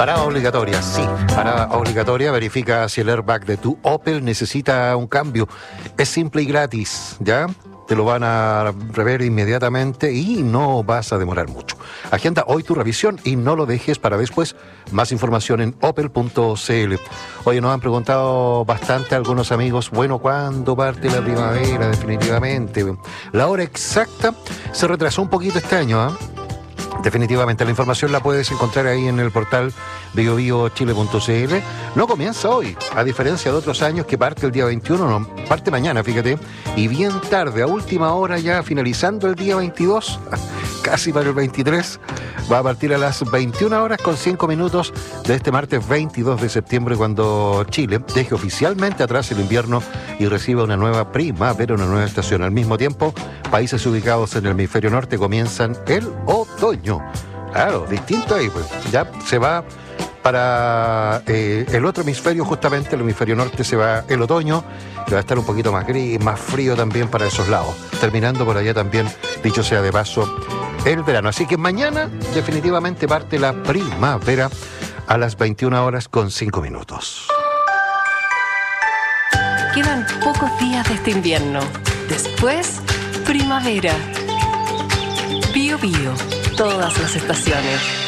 Parada obligatoria, sí. Parada obligatoria. Verifica si el airbag de tu Opel necesita un cambio. Es simple y gratis, ¿ya? Te lo van a rever inmediatamente y no vas a demorar mucho. Agenda hoy tu revisión y no lo dejes para después. Más información en opel.cl. Oye, nos han preguntado bastante algunos amigos, bueno, ¿cuándo parte la primavera definitivamente? La hora exacta se retrasó un poquito este año, ¿ah? Definitivamente, la información la puedes encontrar ahí en el portal biobiochile.cl. No comienza hoy, a diferencia de otros años que parte el día 21, no, parte mañana, fíjate, y bien tarde, a última hora ya finalizando el día 22, casi para el 23, va a partir a las 21 horas con 5 minutos de este martes 22 de septiembre, cuando Chile deje oficialmente atrás el invierno y reciba una nueva primavera, una nueva estación. Al mismo tiempo, países ubicados en el hemisferio norte comienzan el otoño. Claro, distinto ahí, pues. Ya se va para el otro hemisferio, justamente el hemisferio norte se va el otoño, que va a estar un poquito más gris, más frío también para esos lados. Terminando por allá también, dicho sea de paso, el verano. Así que mañana definitivamente parte la primavera a las 21 horas con 5 minutos. Quedan pocos días de este invierno. Después, primavera. Bio Bio, todas las estaciones.